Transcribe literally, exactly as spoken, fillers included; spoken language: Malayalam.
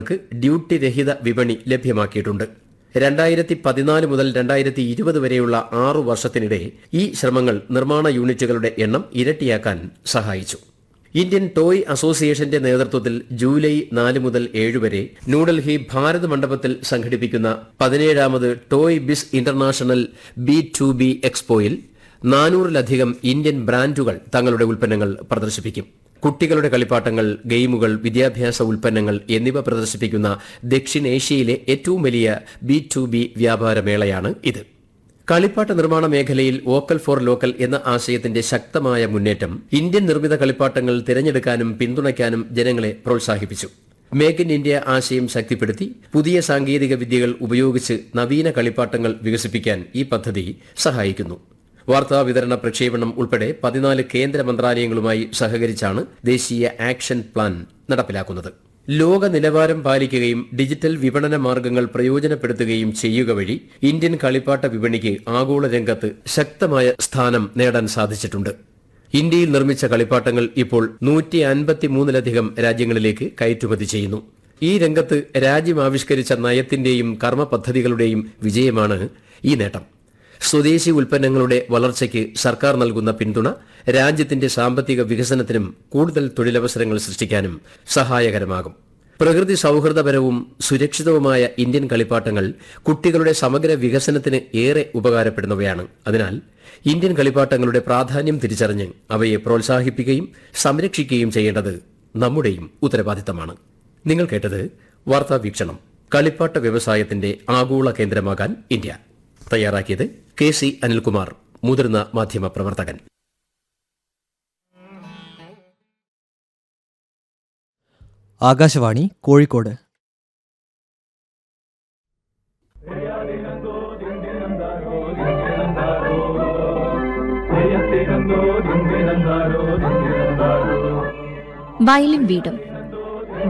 ഡ്യൂട്ടി രഹിത വിപണി ലഭ്യമാക്കിയിട്ടുണ്ട്. രണ്ടായിരത്തി പതിനാല് മുതൽ രണ്ടായിരത്തി ഇരുപത് വരെയുള്ള ആറു വർഷത്തിനിടെ ഈ ശ്രമങ്ങൾ നിർമ്മാണ യൂണിറ്റുകളുടെ എണ്ണം ഇരട്ടിയാക്കാൻ സഹായിച്ചു. ഇന്ത്യൻ ടോയ് അസോസിയേഷന്റെ നേതൃത്വത്തിൽ ജൂലൈ നാല് മുതൽ ഏഴ് വരെ ന്യൂഡൽഹി ഭാരത് മണ്ഡപത്തിൽ സംഘടിപ്പിക്കുന്ന പതിനേഴാമത് toy bis international B to B എക്സ്പോയിൽ നാനൂറിലധികം Indian ബ്രാൻഡുകൾ തങ്ങളുടെ ഉൽപ്പന്നങ്ങൾ പ്രദർശിപ്പിക്കും. കുട്ടികളുടെ കളിപ്പാട്ടങ്ങൾ, ഗെയിമുകൾ, വിദ്യാഭ്യാസ ഉൽപ്പന്നങ്ങൾ എന്നിവ പ്രദർശിപ്പിക്കുന്ന ദക്ഷിണേഷ്യയിലെ ഏറ്റവും വലിയ ബി ടു ബി വ്യാപാരമേളയാണ് ഇത്. കളിപ്പാട്ട നിർമ്മാണ മേഖലയിൽ വോക്കൽ ഫോർ ലോക്കൽ എന്ന ആശയത്തിന്റെ ശക്തമായ മുന്നേറ്റം ഇന്ത്യൻ നിർമ്മിത കളിപ്പാട്ടങ്ങൾ തിരഞ്ഞെടുക്കാനും പിന്തുണയ്ക്കാനും ജനങ്ങളെ പ്രോത്സാഹിപ്പിച്ചു. മേക്ക് ഇൻ ഇന്ത്യ ആശയം ശക്തിപ്പെടുത്തി പുതിയ സാങ്കേതിക വിദ്യകൾ ഉപയോഗിച്ച് നവീന കളിപ്പാട്ടങ്ങൾ വികസിപ്പിക്കാൻ ഈ പദ്ധതി സഹായിക്കുന്നു. വാർത്താ വിതരണ പ്രക്ഷേപണം ഉൾപ്പെടെ പതിനാല് കേന്ദ്ര മന്ത്രാലയങ്ങളുമായി സഹകരിച്ചാണ് ദേശീയ ആക്ഷൻ പ്ലാൻ നടപ്പിലാക്കുന്നത്. ലോക നിലവാരം പാലിക്കുകയും ഡിജിറ്റൽ വിപണന മാർഗങ്ങൾ പ്രയോജനപ്പെടുത്തുകയും ചെയ്യുക വഴി ഇന്ത്യൻ കളിപ്പാട്ട വിപണിക്ക് ആഗോള രംഗത്ത് ശക്തമായ സ്ഥാനം നേടാൻ സാധിച്ചിട്ടുണ്ട്. ഇന്ത്യയിൽ നിർമ്മിച്ച കളിപ്പാട്ടങ്ങൾ ഇപ്പോൾ നൂറ്റി അൻപത്തിമൂന്നിലധികം രാജ്യങ്ങളിലേക്ക് കയറ്റുമതി ചെയ്യുന്നു. ഈ രംഗത്ത് രാജ്യം ആവിഷ്കരിച്ച നയത്തിന്റെയും കർമ്മ പദ്ധതികളുടെയും വിജയമാണ് ഈ നേട്ടം. സ്വദേശി ഉൽപ്പന്നങ്ങളുടെ വളർച്ചയ്ക്ക് സർക്കാർ നൽകുന്ന പിന്തുണ രാജ്യത്തിന്റെ സാമ്പത്തിക വികസനത്തിനും കൂടുതൽ തൊഴിലവസരങ്ങൾ സൃഷ്ടിക്കാനും സഹായകരമാകും. പ്രകൃതി സൌഹൃദപരവും സുരക്ഷിതവുമായ ഇന്ത്യൻ കളിപ്പാട്ടങ്ങൾ കുട്ടികളുടെ സമഗ്ര വികസനത്തിന് ഏറെ ഉപകാരപ്പെടുന്നവയാണ്. അതിനാൽ ഇന്ത്യൻ കളിപ്പാട്ടങ്ങളുടെ പ്രാധാന്യം തിരിച്ചറിഞ്ഞ് അവയെ പ്രോത്സാഹിപ്പിക്കുകയും സംരക്ഷിക്കുകയും ചെയ്യേണ്ടത് നമ്മുടെയും ഉത്തരവാദിത്തമാണ്. നിങ്ങൾ കേട്ടത് വാർത്താ വീക്ഷണം. കളിപ്പാട്ട വ്യവസായത്തിന്റെ ആഗോള കേന്ദ്രമാകാൻ ഇന്ത്യ. തയ്യാറാക്കിയത് കെ സി അനിൽകുമാർ, മുതിർന്ന മാധ്യമ പ്രവർത്തകൻ. ആകാശവാണി കോഴിക്കോട്. വയലും വീടും